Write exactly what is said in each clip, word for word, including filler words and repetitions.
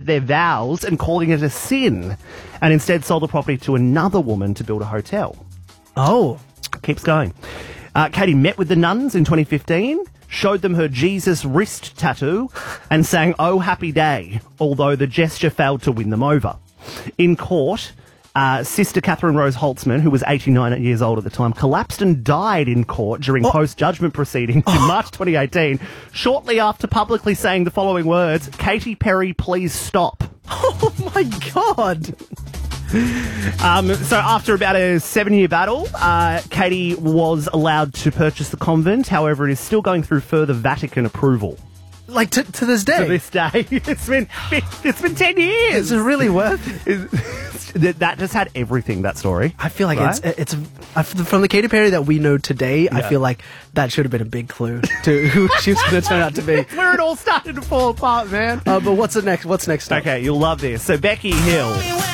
their vows and calling it a sin, and instead sold the property to another woman to build a hotel. Oh. Keeps going. Uh, Katie met with the nuns in twenty fifteen, showed them her Jesus wrist tattoo, and sang "Oh Happy Day," although the gesture failed to win them over. In court, uh, Sister Catherine Rose Holtzman, who was eighty-nine years old at the time, collapsed and died in court during oh. post-judgment proceedings oh. in March twenty eighteen, shortly after publicly saying the following words, "Katy Perry, please stop." Oh my God. Um, so after about a seven-year battle, uh, Katie was allowed to purchase the convent. However, it is still going through further Vatican approval. Like to, to this day? To this day. It's been it's been ten years. Is it really worth it? That just had everything, that story. I feel like right? it's it's from the Katy Perry that we know today. Yeah. I feel like that should have been a big clue to who she was going to turn out to be. Where it all started to fall apart, man. Uh, but what's the next? What's next? Up? Okay, you'll love this. So Becky Hill.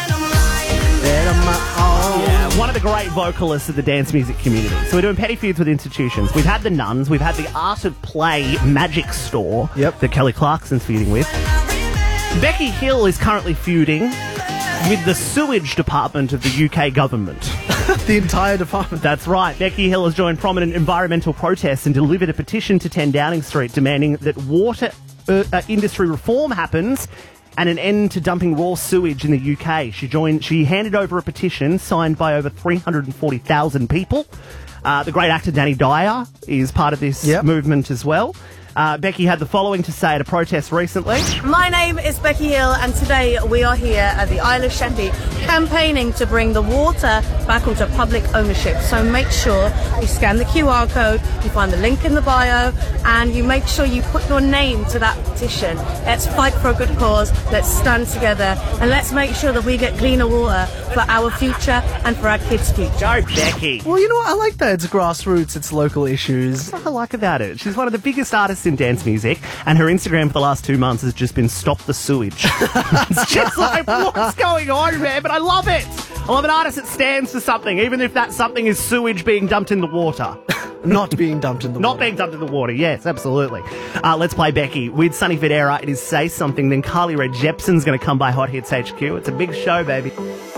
Yeah, one of the great vocalists of the dance music community. So we're doing petty feuds with institutions. We've had the nuns. We've had the Art of Play magic store yep. that Kelly Clarkson's feuding with. Becky Hill is currently feuding with the sewage department of the U K government. The entire department. That's right. Becky Hill has joined prominent environmental protests and delivered a petition to ten Downing Street demanding that water uh, uh, industry reform happens and an end to dumping raw sewage in the U K. She joined. She handed over a petition signed by over three hundred forty thousand people. Uh, the great actor Danny Dyer is part of this yep. movement as well. Uh, Becky had the following to say at a protest recently. My name is Becky Hill, and today we are here at the Isle of Sheppey campaigning to bring the water back onto public ownership. So make sure you scan the Q R code, you find the link in the bio, and you make sure you put your name to that petition. Let's fight for a good cause, let's stand together, and let's make sure that we get cleaner water for our future and for our kids' future. Go, Becky. Well, you know what? I like that. It's grassroots, it's local issues. That's what I like about it. She's one of the biggest artists in dance music, and her Instagram for the last two months has just been "Stop the Sewage." It's just like, what's going on, man? But I love it. I love an artist that stands for something, even if that something is sewage being dumped in the water. Not being dumped in the Not water. Not being dumped in the water, yes, absolutely. Uh, let's play Becky. With Sonny Fodera, it is Say Something. Then Carly Rae Jepsen's going to come by Hot Hits H Q. It's a big show, baby.